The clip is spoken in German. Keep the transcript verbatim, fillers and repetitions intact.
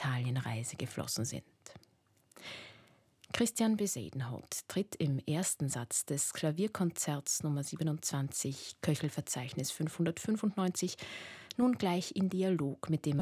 Italienreise geflossen sind. Christian Besadenhout tritt im ersten Satz des Klavierkonzerts Nummer siebenundzwanzig, Köchelverzeichnis fünfhundertfünfundneunzig, nun gleich in Dialog mit dem